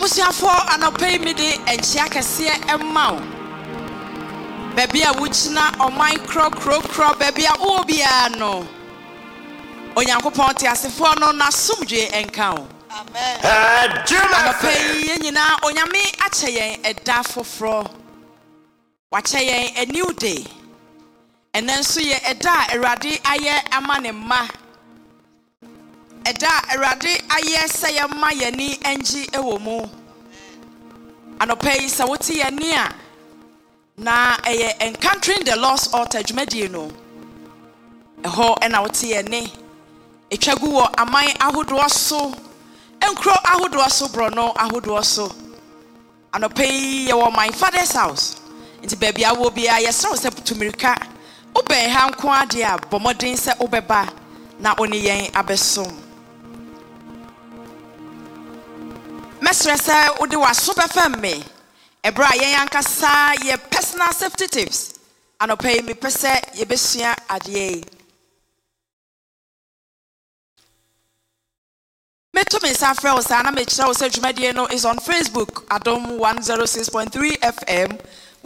Abusiafo anope mi de enchia kese emma. Baby a wuchina o micro cro baby a obia no. Onyankopon te asefo no na sumdwe enka o. Amen. Anope nyina onyame ache yen eda foforo. Wache yen a new day. Enenso ye eda Awurade aye ama ne ma. Eda Awurade aye seye ma yani enji ewo mu. Anope sa woti yani a na encountering the lost altar dwumadie no. Eho ena woti yani. Etwagu wo aman ahodo so. Enkro ahodo so brono ahodo so. Anope ye wo my father's house. Nti baby awo bia ye sro se putumirika. Oben ha nko ade a bomodin se obeba na oni yen abesom. Mesrese odi waso befem me. Ebra yen yankasa ye personal safety tips. Anope me pese ye besua ade. Meto me safre o sa na me kire o se dwumadie no is on Facebook Adom 106.3 FM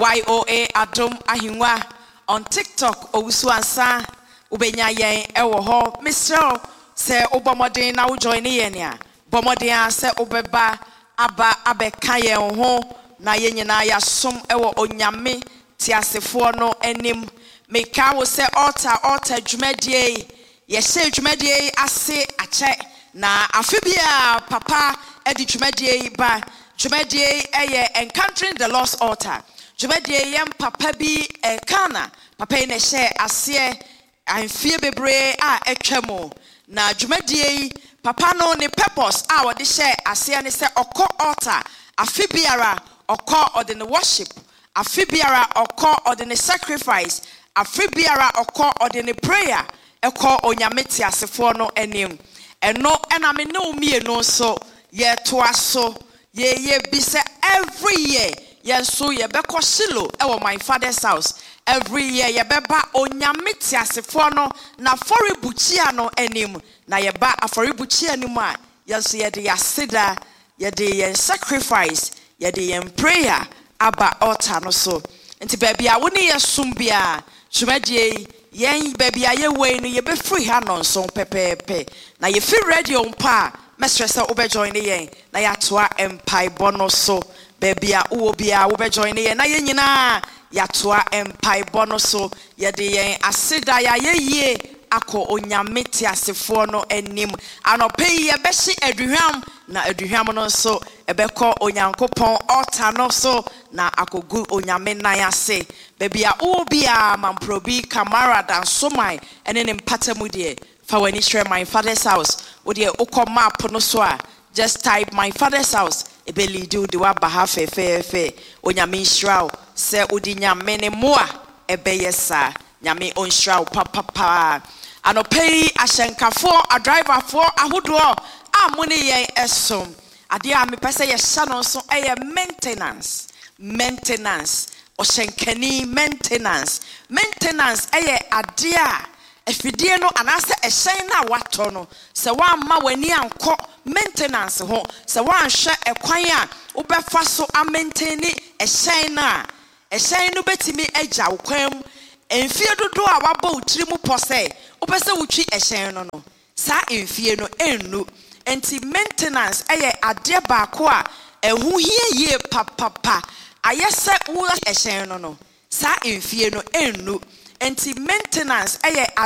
YOA Adom Ahinwa. On TikTok owusu ansa ubenya yen ewo ho misro se obomodin na wo join yen a bomodin se obeba aba abeka yen ho na yen nyina ya som ewo onyame tiasefo no enim meka wo se altar dwumadie ye se dwumadie ase ache na afibia papa edi dwumadie ba dwumadie eye encountering the lost altar. Dwumadie yem papa bi Kana papa ine she ase amfie bebre a etwamo na dwumadie papa no ne purpose a wode she ase ne se okọ altar afibiara okọ ode ne worship afibiara okọ ode ne sacrifice afibiara okọ ode ne prayer ekọ onyame ti asefo no enim eno ena me no mienu so ye to aso ye bi se every year Yenso ye beko Shilo ewo my father's house. Every year ye beba onyame tiasefo no na foribuchia no enim na ye ba aforibuchia ni ma yenso ye de yasida ye de yen sacrifice ye de yen prayer aba altar no so. Nti baby a woni ye sumbia dwumadie yen baby a ye we no ye be free ha no so pepepe na ye fi radio mpa mesresa obe join yen na ya toa empai bono so. Baby a uobia ube join ye na ye nyina ya toa empai bono so ye de yen asida ya ye ako onyame ti asefo no enim anope ye beshi aduhwam na aduhwam no so ebeko onyankopon altar no so na akogu onyame nan ase baby a uobia mamprobi camera dan somai ene ne mpatamu de fa wani share my father's house wo de ukoma map no so a just type my father's house ebeli do de wa baha fe onyame nshraw se odi nyame ne moa ebeye sa nyame onshraw papa anopei ahyenkafo a driver for ahodo amune yen esom ade a me pese ye hya no so eye maintenance o shenkani maintenance eye ade a efidie no anase ehyen na wato no se wa ma wani anko maintenance ho se wa hwe ekwan a obefa so a maintain ehyen no betimi agya wokwan emfie dodo a waba utiri mu pose opese wutwi ehyen no sa emfie no ennu enti maintenance eye ade baako a ehu hie papa ayese wo ehyen no sa emfie no ennu enti maintenance eye